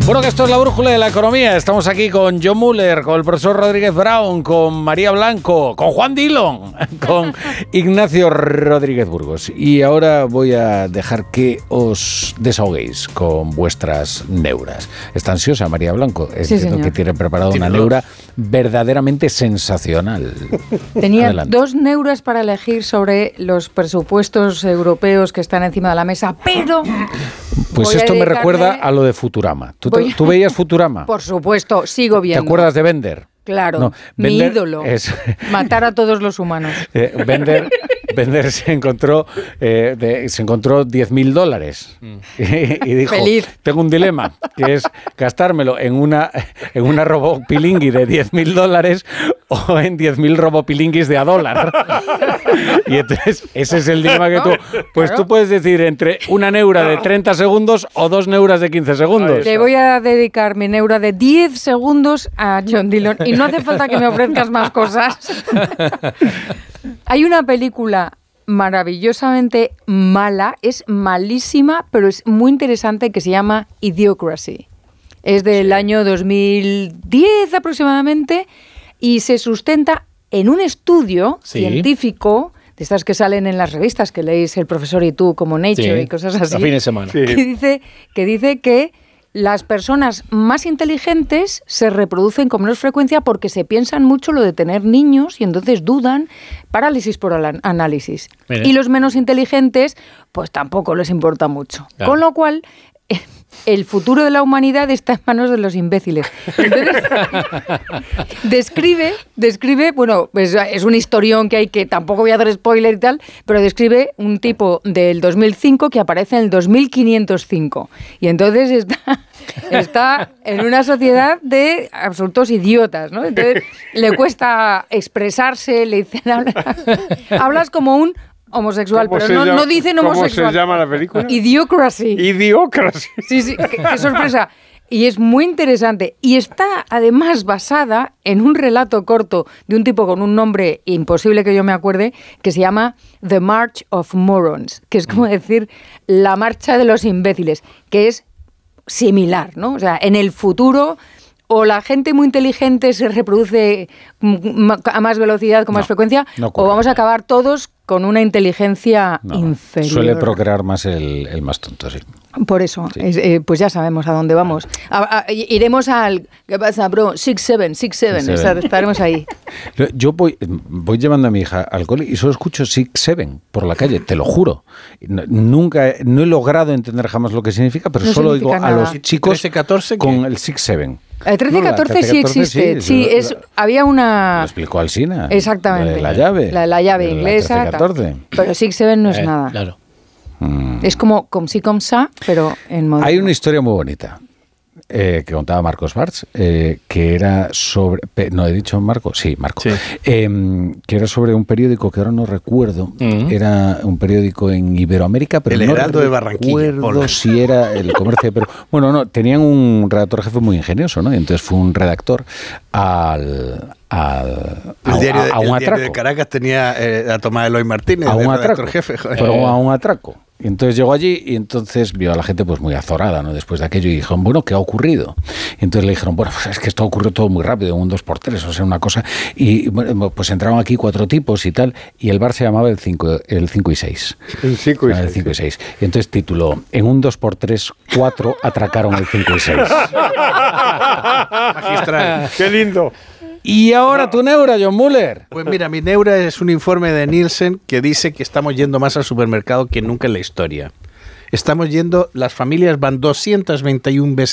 Bueno, que esto es la brújula de la economía. Estamos aquí con John Muller, con el profesor Rodríguez Brown, con María Blanco, con Juan Dillon, con Ignacio Rodríguez Burgos. Y ahora voy a dejar que os desahoguéis con vuestras neuras. ¿Está ansiosa María Blanco? Entiendo que tiene preparada una neura verdaderamente sensacional. Tenía Adelante. 2 neuras para elegir sobre los presupuestos europeos que están encima de la mesa, pero... Pues esto me recuerda a lo de Futurama. ¿Tú veías Futurama? Por supuesto, sigo viendo. ¿Te acuerdas de Bender? Claro, No, mi Bender ídolo. es... Matar a todos los humanos. Bender se encontró $10.000 y dijo, Feliz. tengo un dilema, que es gastármelo en una robopilingui de $10.000 o en 10.000 robopilinguis de $1. Y entonces ese es el dilema que tú puedes decir entre una neura de 30 segundos o 2 neuras de 15 segundos. Le voy a dedicar mi neura de 10 segundos a John Dillon y no hace falta que me ofrezcas más cosas. Hay una película maravillosamente mala, es malísima, pero es muy interesante, que se llama Idiocracy. Es del año 2010 aproximadamente y se sustenta en un estudio científico, de estas que salen en las revistas que leéis el profesor y tú, como Nature y cosas así. A fin de semana. Que dice que las personas más inteligentes se reproducen con menos frecuencia porque se piensan mucho lo de tener niños y entonces dudan, parálisis por análisis. Mire. Y los menos inteligentes, pues tampoco les importa mucho. Claro. Con lo cual, el futuro de la humanidad está en manos de los imbéciles. Entonces, describe, bueno, pues es un historión que hay, que tampoco voy a dar spoiler y tal, pero describe un tipo del 2005 que aparece en el 2505. Y entonces está en una sociedad de absolutos idiotas, ¿no? Entonces le cuesta expresarse, le dicen, hablas como un homosexual, pero no dicen homosexual. ¿Cómo se llama la película? Idiocracy. Idiocracy. Sí, qué sorpresa. Y es muy interesante. Y está además basada en un relato corto de un tipo con un nombre imposible que yo me acuerde, que se llama The March of Morons, que es como decir la marcha de los imbéciles, que es similar, ¿no? O sea, en el futuro o la gente muy inteligente se reproduce a más velocidad, con más frecuencia, o vamos a acabar todos con una inteligencia inferior. Suele procrear más el más tonto, sí. Por eso, pues ya sabemos a dónde vamos. Iremos al... ¿Qué pasa, bro? 6-7. Estaremos ahí. Yo voy llevando a mi hija al cole y solo escucho 6-7 por la calle, te lo juro. Nunca, no he logrado entender jamás lo que significa, pero No solo oigo significa a nada. los chicos 13-14, con el 6-7. El 13-14 sí existe. Sí, había Lo una... explicó Alsina. Exactamente. La llave. La llave inglesa. 13-14. Pero 6-7 no es nada. Claro. Es como si com sa, pero en modo... Hay una historia muy bonita que contaba Marcos Bartz, que era sobre... ¿No he dicho Marco? Sí, Marco. Sí. Que era sobre un periódico que ahora no recuerdo. Era un periódico en Iberoamérica, pero El no Heraldo de Barranquilla. recuerdo si era el Comercio de Perú. Bueno, no, tenían un redactor jefe muy ingenioso, ¿no? Y entonces fue un redactor El diario de Caracas tenía a Tomás Eloy Martínez, a un redactor atraco, jefe. Joder. pero a un atraco. Y entonces llegó allí y entonces vio a la gente pues muy azorada, ¿no? Después de aquello, y dijeron, bueno, ¿qué ha ocurrido? Y entonces le dijeron, bueno, pues es que esto ocurrió todo muy rápido, un 2x3, o sea, una cosa. Y bueno, pues entraron aquí 4 tipos y tal, y el bar se llamaba el 5 y 6. El 5 y 6. El 5 y 6. Y entonces tituló, en un 2x3, 4 atracaron el 5 y 6. Magistral. ¡Qué lindo! Y ahora tu neura, John Muller. Pues mira, mi neura es un informe de Nielsen que dice que estamos yendo más al supermercado que nunca en la historia. Las familias van 221 veces